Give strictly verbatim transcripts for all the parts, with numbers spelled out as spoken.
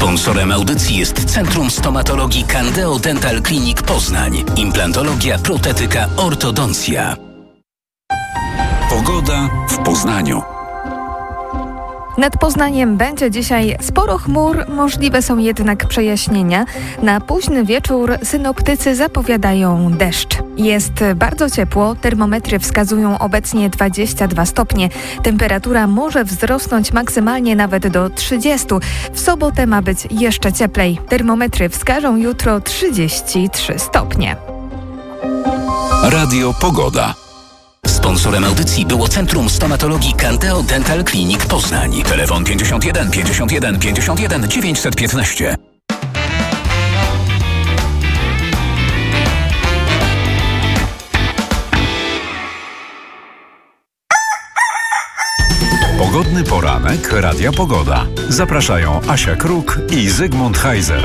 Sponsorem audycji jest Centrum Stomatologii Candeo Dental Clinic Poznań. Implantologia, protetyka, ortodoncja. Pogoda w Poznaniu. Nad Poznaniem będzie dzisiaj sporo chmur, możliwe są jednak przejaśnienia. Na późny wieczór synoptycy zapowiadają deszcz. Jest bardzo ciepło, termometry wskazują obecnie dwadzieścia dwa stopnie. Temperatura może wzrosnąć maksymalnie nawet do trzydziestu. W sobotę ma być jeszcze cieplej. Termometry wskażą jutro trzydzieści trzy stopnie. Radio Pogoda. Sponsorem audycji było Centrum Stomatologii Candeo Dental Clinic Poznań. Telefon pięćdziesiąt jeden pięćdziesiąt jeden pięćdziesiąt jeden dziewięćset piętnaście. Pogodny poranek Radia Pogoda. Zapraszają Asia Kruk i Zygmunt Heiser.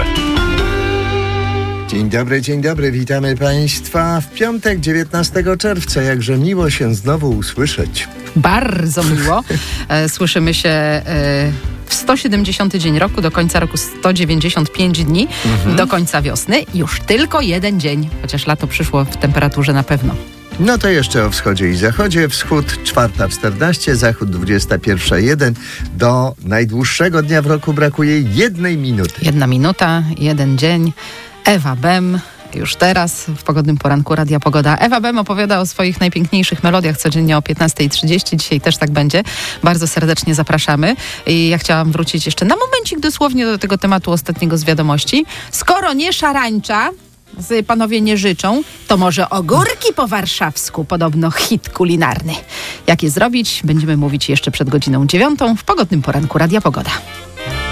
Dzień dobry, dzień dobry, witamy Państwa w piątek dziewiętnastego czerwca. Jakże miło się znowu usłyszeć. Bardzo miło. E, słyszymy się e, w sto siedemdziesiąty dzień roku, do końca roku sto dziewięćdziesiąt pięć dni, mhm. do końca wiosny już tylko jeden dzień, chociaż lato przyszło w temperaturze na pewno. No to jeszcze o wschodzie i zachodzie. Wschód czwarta czternaście, zachód dwudziesta pierwsza jeden. Do najdłuższego dnia w roku brakuje jednej minuty. Jedna minuta, jeden dzień. Ewa Bem, już teraz w pogodnym poranku Radia Pogoda. Ewa Bem opowiada o swoich najpiękniejszych melodiach codziennie o piętnasta trzydzieści. Dzisiaj też tak będzie. Bardzo serdecznie zapraszamy. I ja chciałam wrócić jeszcze na momencik dosłownie do tego tematu ostatniego z wiadomości. Skoro nie szarańcza, panowie nie życzą, to może ogórki po warszawsku, podobno hit kulinarny. Jak je zrobić, będziemy mówić jeszcze przed godziną dziewiątą w pogodnym poranku Radia Pogoda.